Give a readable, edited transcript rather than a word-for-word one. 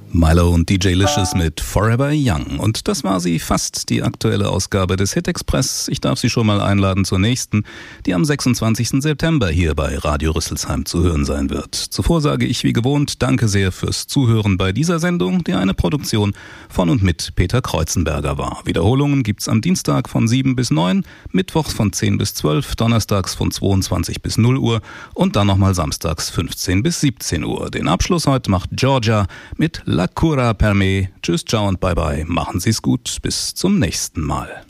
Milo und DJ Licious mit Forever Young. Und das war sie, fast die aktuelle Ausgabe des Hit Express. Ich darf Sie schon mal einladen zur nächsten, die am 26. September hier bei Radio Rüsselsheim zu hören sein wird. Zuvor sage ich wie gewohnt Danke sehr fürs Zuhören bei dieser Sendung, die eine Produktion von und mit Peter Kreuzenberger war. Wiederholungen gibt's am Dienstag von 7 bis 9, mittwochs von 10 bis 12, donnerstags von 22 bis 0 Uhr und dann nochmal samstags 15 bis 17 Uhr. Den Abschluss heute macht Georgia mit La Cura per me. Tschüss, ciao und bye bye. Machen Sie's gut. Bis zum nächsten Mal.